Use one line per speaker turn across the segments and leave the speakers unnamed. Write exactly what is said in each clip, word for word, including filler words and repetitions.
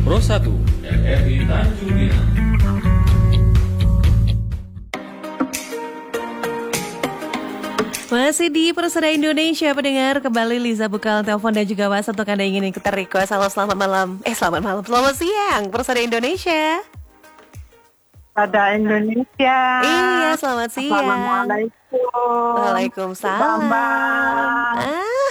Pro satu R R I Tanjung Pinang.
Masih di Persada Indonesia, pendengar. Kembali Liza buka telepon dan juga WhatsApp untuk Anda ingin ikutan request. Halo, selamat malam. Eh, selamat malam. Selamat siang, Persada Indonesia.
Persada Indonesia.
Iya, selamat siang.
Assalamualaikum.
Waalaikumsalam.
Bambang.
Ah.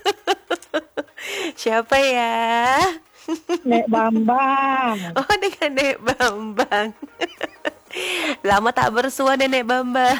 Siapa ya?
Nek Bambang.
Oh, dengan Nek Bambang. Lama tak bersua Nenek Bambang.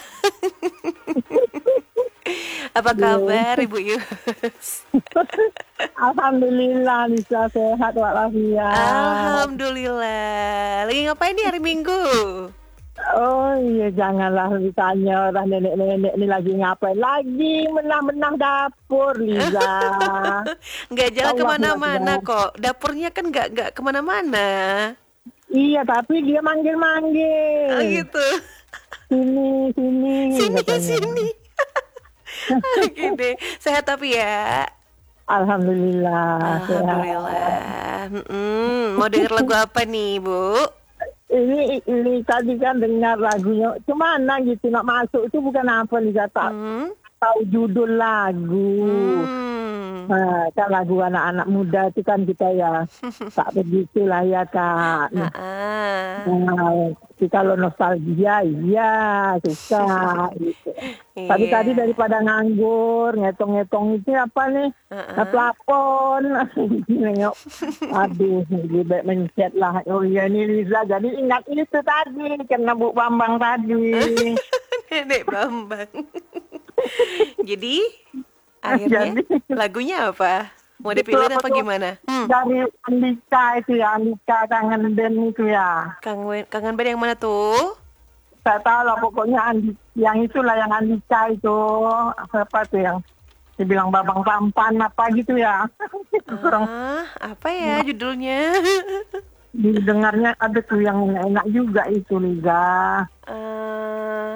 Apa kabar Ibu Yus?
Alhamdulillah bisa sehat walafiat.
Alhamdulillah. Lagi ngapain nih hari Minggu?
Oh iya, janganlah ditanya orang nenek-nenek ini lagi ngapain. Lagi menah-menah dapur, Liza.
Nggak jalan
Allah
kemana-mana
Allah.
kok. Dapurnya kan nggak nggak kemana-mana.
Iya, tapi dia manggil-manggil.
Oh gitu.
Sini, sini.
Sini
katanya.
sini. Oke deh. Sehat tapi ya.
Alhamdulillah. sehat.
Alhamdulillah. Mm-mm. Mau denger lagu apa nih, Bu?
Ini, ini tadi kan dengar lagunya, cuma gitu nak masuk itu bukan apa Liza, tak
Hmm?
tahu judul lagu.
Hmm.
Nah, kan lagu anak-anak muda itu kan kita ya tak begitulah ya Kak.
Ah.
Nah, tapi kalau nostalgia iya suka gitu. Tapi
Iya.
tadi daripada nganggur, ngetong-ngetong itu apa nih?
Uh-uh.
Plafon. Nengok. Aduh, lebih mencet lah. Oh iya ini Liza, jadi ingat itu tadi karena Bu Bambang tadi.
Nenek Bambang. Jadi akhirnya
Jadi-
lagunya apa? Mau dipilih
Itu
apa
tuh?
gimana? Hmm.
Dari Andika itu ya, Andika kangen band itu ya.
Kang Wen, kangen band yang mana tuh?
Saya tahu lah pokoknya Andi, yang itulah yang Andika itu. Apa tuh yang dibilang Babang Tampan apa gitu ya. Kurang
Ah, apa ya judulnya?
didengarnya ada tuh yang enak juga itu Liza.
Eh,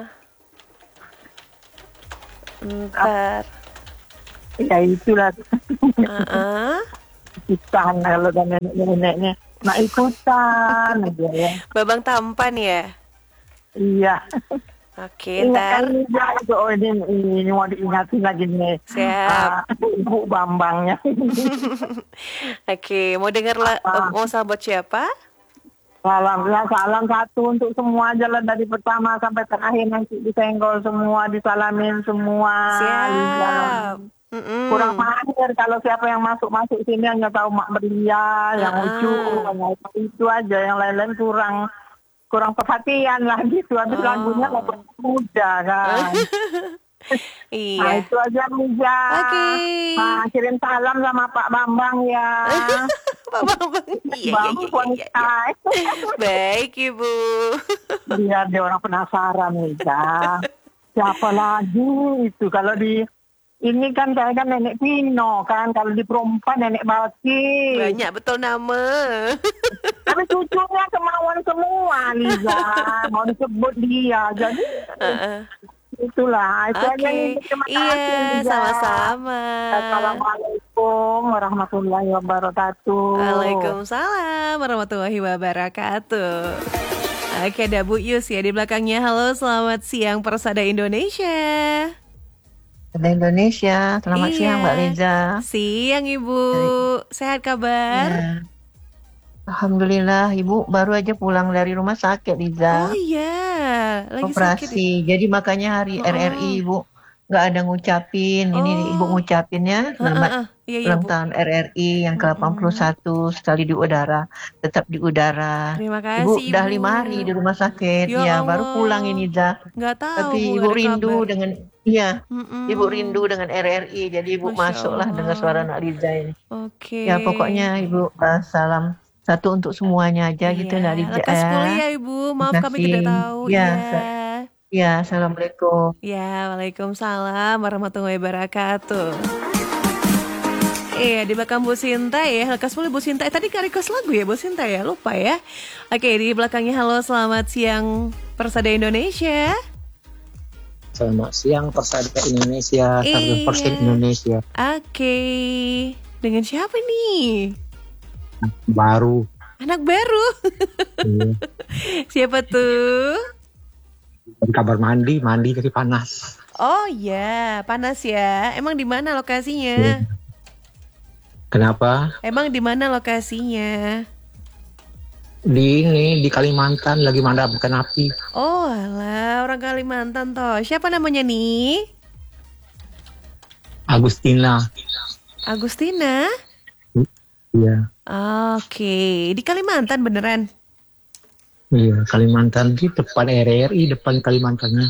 Ntar.
Ya itulah
Uh-uh.
ikutan kalau dan nenek-neneknya. Nah ikutan aja ya.
Babang Tampan ya?
Iya.
Oke,
Ingatkan
ntar.
Liza itu, oh ini, ini mau diingatin lagi nih.
Siap.
Ah, Ibu Bambangnya.
Oke, mau denger lah,
Apa?
mau sahabat siapa?
Salam, ya, salam satu untuk semua jalan dari pertama sampai terakhir nanti disenggol semua, disalamin semua. Liza.
Siap. Mm-mm.
Kurang mahir kalau siapa yang masuk-masuk sini hanya tahu Mak Belia, yang
Ah.
lucu, hanya itu aja, yang lain-lain kurang kurang perhatian lah gitu. Habis
Oh.
lagunya lagu muda kan. Nah
Iya.
itu aja Liza.
Oke.
Nah, kirim salam sama Pak Bambang ya.
Pak Bambang. Iya, iya,
Bang
iya, iya, iya. Baik, Ibu.
Biar dia orang penasaran Liza. Siapa lagi itu kalau di ini kan saya kan nenek Pino kan, kalau di Perompa nenek Balki.
Banyak betul nama.
Tapi cucunya kemauan semua Liza, mau disebut dia. Jadi
Heeh.
itulah. Itu aja
Oke.
nih. Terima kasih
Iya,
Liza.
sama-sama.
Assalamualaikum warahmatullahi wabarakatuh.
Waalaikumsalam warahmatullahi wabarakatuh. Oke, ada Bu Yus ya di belakangnya. Halo, selamat siang Persada Indonesia.
Ada Indonesia, selamat
Iya.
siang Mbak Liza.
Siang Ibu. Sehat kabar?
Ya. Alhamdulillah, Ibu baru aja pulang dari rumah sakit Liza.
Oh iya, lagi sakit.
Operasi. Jadi makanya hari
Oh.
R R I Ibu nggak ada ngucapin. Ini
Oh.
Ibu ngucapinnya selamat
Heeh, iya, iya,
ulang
Bu.
tahun R R I yang ke delapan puluh satu sekali di udara, tetap di udara.
Terima
Ibu
kasih,
udah
Ibu.
lima hari di rumah sakit.
Ya
Ya,
Allah.
baru pulang ini Liza.
Nggak tahu,
Tapi
Bu,
Ibu
nggak ada
rindu
kabar.
dengan iya,
Mm-mm.
Ibu rindu dengan R R I. Jadi Ibu
Masya
masuklah
Allah.
dengan suara Nak Liza ini.
Oke.
Ya pokoknya Ibu uh, salam satu untuk semuanya aja gitu
Iya,
Nak Liza
lekas pulih
ya.
ya Ibu. Maaf kami
Terima
tidak
kasih.
tahu.
Ya,
Iya.
Ya, assalamualaikum.
Ya, waalaikumsalam warahmatullahi wabarakatuh. Iya, di belakang Bu Sinta ya. Lekas pulih Bu Sinta. Eh, tadi nggak request lagu ya Bu Sinta ya? Lupa ya. Oke, di belakangnya halo selamat siang Persada Indonesia.
Selamat siang Persada Indonesia,
Iya.
Satu Persen Indonesia.
Oke. Dengan siapa nih?
Baru
Anak baru.
Iya.
Siapa tuh?
Dari kabar mandi, mandi jadi panas.
Oh ya, panas ya. Emang di mana lokasinya?
Kenapa?
Emang di mana lokasinya?
Di ini, di Kalimantan lagi memadamkan api.
Oh alah, orang Kalimantan toh. Siapa namanya nih?
Agustina.
Agustina?
Iya.
Oke, di Kalimantan beneran.
Iya, Kalimantan di depan R R I, depan Kalimantannya.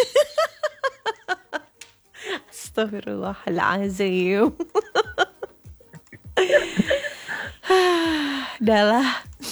Astagfirullahaladzim. Dalah.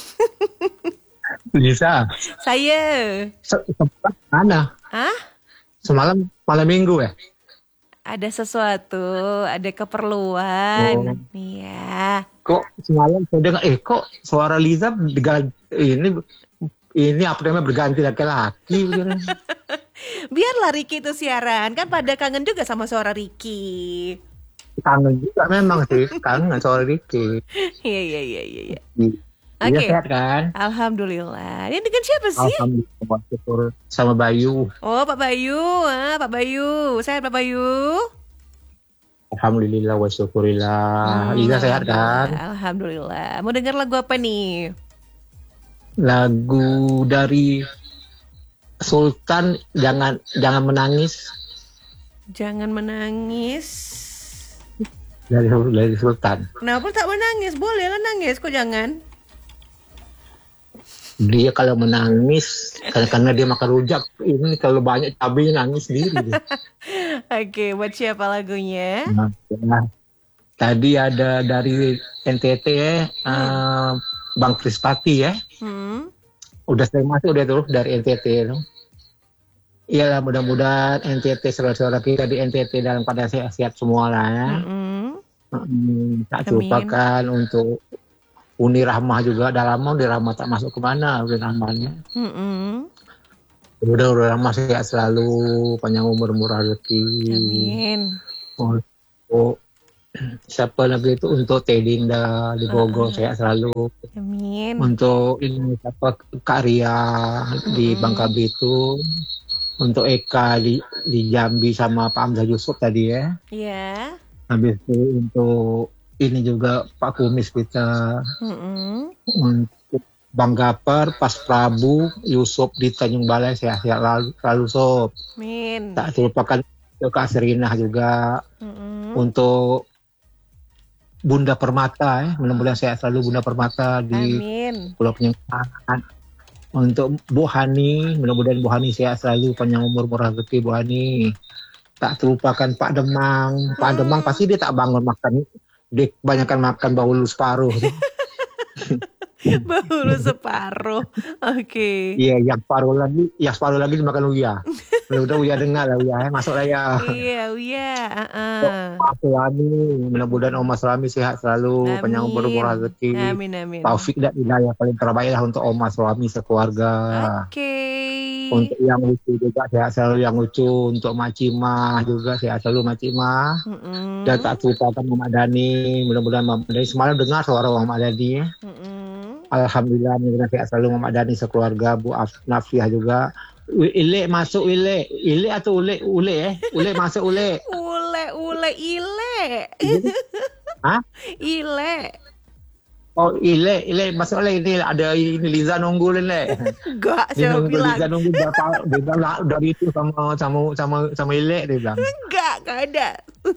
Bisa.
Saya.
Se- Sempat mana?
Hah?
Semalam malam minggu ya?
Ada sesuatu, ada keperluan.
Oh.
Iya.
Kok semalam saya dengar, eh kok suara Liza diganti, ini ini apa namanya berganti laki-laki.
Biarlah Ricky itu siaran, kan pada kangen juga sama suara Ricky.
Kangen juga memang sih, kangen suara Ricky.
Iya iya iya iya. iya.
Iya
Oke.
sehat kan?
Alhamdulillah. Ini dengan siapa sih?
Alhamdulillah syukur sama Bayu.
Oh Pak Bayu, ah, Pak Bayu, sehat Pak Bayu.
Alhamdulillah wa syukurillah. Liza sehat kan?
Alhamdulillah. Mau dengar lagu apa nih?
Lagu dari Sultan, jangan jangan menangis,
Jangan menangis.
dari dari Sultan.
Kenapa tak menangis? Boleh lah nangis, kok jangan.
Dia kalau menangis karena, karena dia makan rujak, ini kalau banyak cabai nangis sendiri dia.
Oke, buat siapa lagunya?
Nah, ya. Tadi ada dari N T T ya, eh, Bang Krispati ya.
Hmm.
Udah saya masuk udah tuh dari N T T itu. Iyalah mudah-mudahan N T T saudara-saudara kita di N T T dalam keadaan sehat semua lah ya.
Mm-mm.
Hmm, tak
Amin.
lupakan untuk Uni Rahmah juga, dah lama Uni Rahmah tak masuk kemana Uni Rahmahnya.
Mm-mm.
Udah Uni Rahmah sehat selalu, panjang umur murah rezeki.
Amin.
Oh, oh, siapa lagi itu untuk Tedinda di Bogor sehat selalu.
Amin.
Untuk ini siapa Kak Ria di
Mm-mm.
Bangka Belitung. Untuk Eka di, di Jambi sama Pak Hamzah Yusuf tadi ya.
Ya.
Habis itu untuk ini juga Pak Kumis kita.
Mm-mm.
Untuk Bang Gapar, Pas Prabu, Yusuf di Tanjung Balai sehat-sehat lalu, lalu sob.
Amin.
Tak terlupakan untuk Kak Serinah juga.
Mm-mm.
Untuk Bunda Permata ya, mudah-mudahan sehat selalu Bunda Permata di
Amin.
Pulau Penyengat. Untuk Bu Hani, mudah-mudahan Bu Hani sehat selalu, panjang umur murah rezeki Bu Hani. Tak terlupakan Pak Demang. Pak Demang pasti dia tak bangun makan, dia kebanyakan makan bau separuh.
Baru separuh. Oke.
Iya, yang separuh lagi, yang separuh lagi dimakan Uya. Udah Uya dengar lah Uya, ya. Masuk lah ya.
Iya, iya. Uh-uh.
Mas Sulami, mudah-mudahan Om Mas Sulami sehat selalu, panjang umur murah rezeki.
Amin, amin.
Taufik dan hidayah paling terbaik lah untuk Om Mas Sulami sekeluarga.
Oke.
Untuk yang lucu juga sehat selalu yang lucu, untuk Mak Cimah juga sehat selalu Mak Cimah.
Mm-mm.
Dan tak lupakan Muhammad Dhani, mudah-mudahan Muhammad Dhani semalam dengar suara Muhammad Dhani ya.
Mm-mm.
Alhamdulillah mudah-mudahan sehat selalu Muhammad Dhani sekeluarga, Bu Af- Nafiah juga. Wi- Ile masuk Ile, Ile atau Ule, Ule ya, Ule masuk Ule.
Ule, ule, ile.
Hah?
Ile.
Oh Ile, Ile masuk Ile, ini ada ini Liza nunggu Le.
Enggak,
Dia
siapa
nunggu
bilang?
Liza nunggu berapa? Dia bilang "Lah, dari itu sama sama sama sama Ile dia bilang.
Enggak, enggak ada.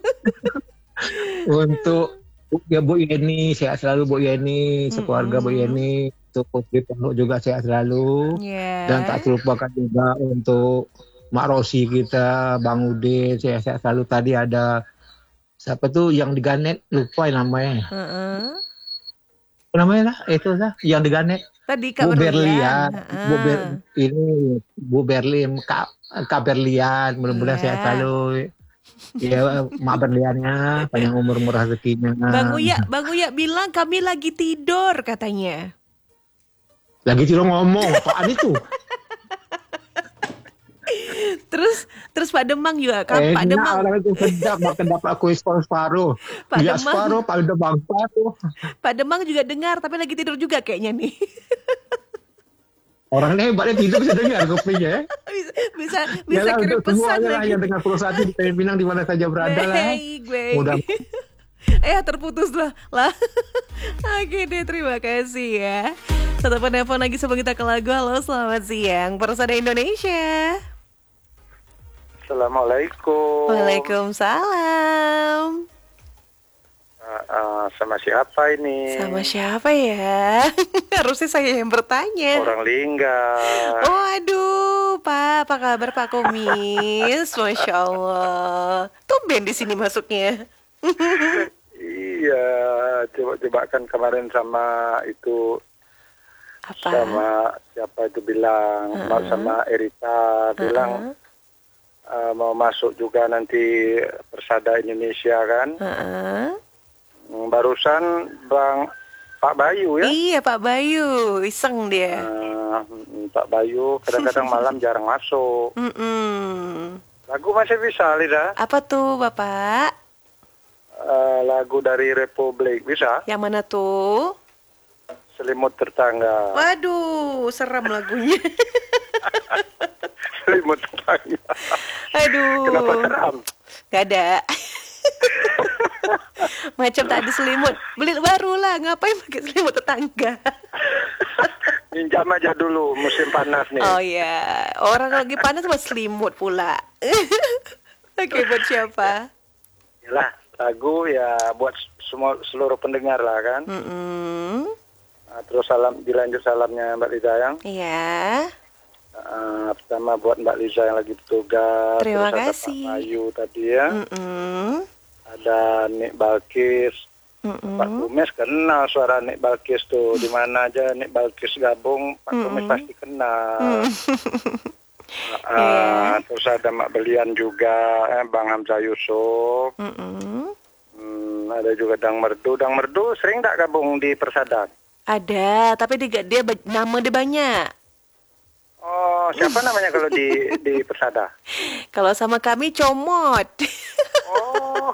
Untuk ya Bu Yeni sehat selalu Bu Yeni, sekeluarga Bu Yeni, untuk Putri Pondok juga sehat selalu.
Ya.
Dan tak terlupakan juga untuk Mak Rosi kita, Bang Udin sehat-sehat selalu. Tadi ada siapa tuh yang di Ganet, lupa namanya.
Heeh.
Apa namanya lah? Itu lah yang di Ganet.
Tadi Kak
Bu Berlian,
Berlian.
Bu Ber, ini Bu Berlian, Kak, Kak Berlian, mudah-mudahan
Iya.
sehat selalu. Ya, Mak Berliannya, panjang umur murah rezekinya.
Bang Uya, Bang Uya bilang kami lagi tidur katanya.
Lagi tidur ngomong, apaan itu?
Terus terus Pak Demang juga kan, Pak
Enak
Demang.
orang itu sedap makan dapat kue separuh.
Pak
Ya
Demang.
separuh, Pak Demang separuh.
Pak Demang juga dengar tapi lagi tidur juga kayaknya nih.
Orang ini hebatnya tidur bisa dengar kupingnya ya.
bisa bisa bisa
Yalah,
kirim
untuk
pesan
semuanya lah
lagi.
yang dengar perusahaan di Tanjung Pinang di mana saja berada lah.
Baik, baik.
Mudah
Eh terputus lah lah. Oke deh, terima kasih ya. Satu penelpon lagi sebelum kita ke lagu. Halo, selamat siang Persada Indonesia.
Assalamualaikum.
Waalaikumsalam.
Uh, uh, sama siapa ini?
Sama siapa ya? Harusnya saya yang bertanya.
Orang Lingga.
Waduh, Pak, apa kabar Pak Kumis? Masya Allah. Tumben di sini masuknya.
Iya, coba-coba kan kemarin sama itu
Apa?
sama siapa itu bilang,
Uh-uh.
sama Erita bilang uh, mau masuk juga nanti Persada Indonesia kan.
Heeh.
Hmm, Barusan Bang Pak Bayu ya.
Iya Pak Bayu, iseng dia.
Uh, Pak Bayu kadang-kadang malam jarang masuk.
Mm-mm.
Lagu masih bisa, Lida.
Apa tuh Bapak?
Uh, lagu dari Republik bisa.
Yang mana tuh?
Selimut Tetangga.
Waduh, seram lagunya.
Selimut Tetangga.
Aduh.
Kenapa seram?
Gak ada. Macam tak ada selimut. Beli baru lah, ngapain pakai selimut tetangga?
Minjam aja dulu musim panas nih.
Oh iya, orang lagi panas buat selimut pula. Oke, buat siapa?
Yalah, lagu ya buat semua seluruh pendengar lah kan.
Mm-mm.
Nah, terus salam dilanjut salamnya Mbak Liza yang
Iya.
uh, pertama buat Mbak Liza yang lagi bertugas.
Terima
terus
kasih.
Ada Pak Bayu tadi ya.
Mm-mm.
Ada Nik Balkis.
Mm-mm.
Pak Kumis kenal suara Nik Balkis tuh. Di mana aja Nik Balkis gabung, Pak Kumis pasti kenal. Uh,
Yeah.
Terus ada Mak Belian juga, eh, Bang Hamzah Yusuf.
Mm-mm.
Hmm, ada juga Dang Merdu. Dang Merdu sering tak gabung di Persada?
Ada, tapi dia, dia ba- nama dia banyak.
Oh, siapa namanya kalau di di Persada?
Kalau sama kami Comot.
Oh,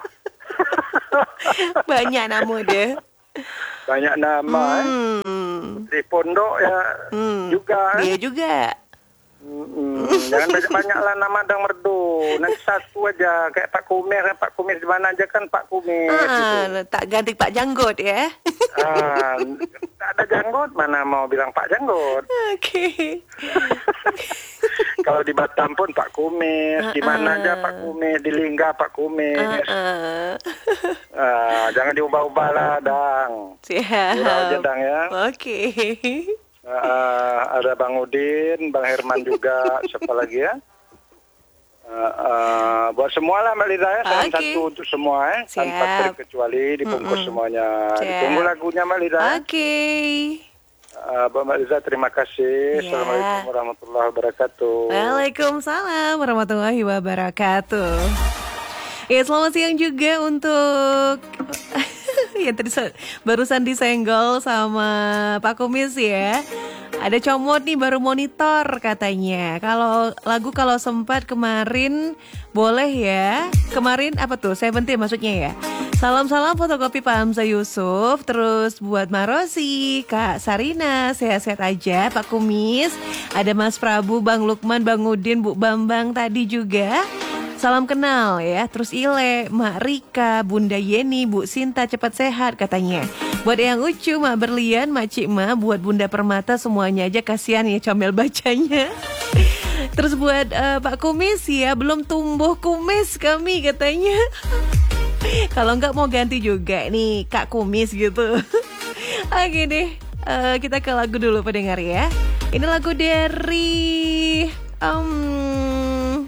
Banyak nama dia.
banyak nama. Eh.
Hmm.
Di Pondok ya
Hmm.
juga. Eh.
Dia juga.
Hmm, jangan banyak-banyak lah nama Dang Merdu. Nanti satu aja kayak Pak Kumis, kan Pak Kumis di mana aja kan Pak Kumis. gitu.
Ah, tak ganti Pak Janggot ya.
Ah, tak ada janggut, mana mau bilang Pak Janggut.
Oke.
Kalau di Batam pun Pak Kumis, di mana aja Pak Kumis, di Lingga Pak Kumis.
Ah,
Ah, jangan diubah-ubah lah, Dang.
siap.
Surau aja, Dang ya.
Oke.
Ah, ada Bang Udin, Bang Herman juga, siapa lagi ya? Ah, ah, buat semua lah Mbak Lida ya, salam
Oke.
satu untuk semua ya, tanpa
Siap.
terkecuali dibungkus
Mm-mm.
semuanya.
Siap.
Ditunggu lagunya Mbak Lida. ya.
Oke.
Ah, Mbak Liza terima kasih.
Ya.
Assalamualaikum warahmatullahi wabarakatuh.
Waalaikumsalam warahmatullahi wabarakatuh. Ya, selamat siang juga untuk yang tadi se- barusan disenggol sama Pak Kumis ya. Ada Comot nih baru monitor katanya. Kalau lagu kalau sempat kemarin boleh ya. Kemarin apa tuh? Seventeen maksudnya ya. Salam-salam fotokopi Pak Hamzah Yusuf. Terus buat Marosi, Kak Sarina, sehat-sehat aja Pak Kumis. Ada Mas Prabu, Bang Lukman, Bang Udin, Bu Bambang tadi juga. Salam kenal ya. Terus Ile, Mak Rika, Bunda Yeni, Bu Sinta cepat sehat katanya. Buat yang Ucu, Mak Berlian, Mak Cikma, buat Bunda Permata semuanya aja kasihan ya comel bacanya. Terus buat uh, Pak Kumis ya, belum tumbuh kumis kami katanya. Kalau enggak mau ganti juga nih Kak Kumis gitu. Oke deh, uh, kita ke lagu dulu pendengar ya. Ini lagu dari um,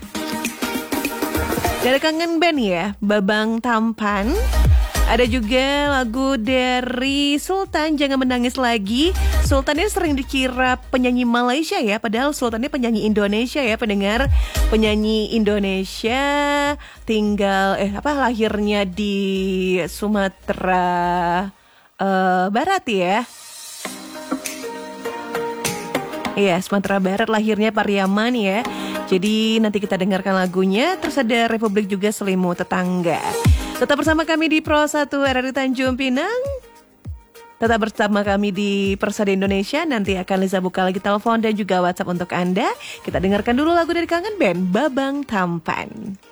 dari Kangen Band ya, Babang Tampan. Ada juga lagu dari Sultan, Jangan Menangis Lagi. Sultan ini sering dikira penyanyi Malaysia ya, padahal Sultan ini penyanyi Indonesia ya, pendengar. Penyanyi Indonesia, tinggal eh apa lahirnya di Sumatera uh, Barat ya. Iya, Sumatera Barat, lahirnya Pariaman ya. Jadi nanti kita dengarkan lagunya. Terus ada Republik juga Selimut Tetangga. Tetap bersama kami di Pro satu R R I Tanjung Pinang. Tetap bersama kami di Persada Indonesia. Nanti akan Liza buka lagi telepon dan juga WhatsApp untuk Anda. Kita dengarkan dulu lagu dari Kangen Band, Babang Tampan.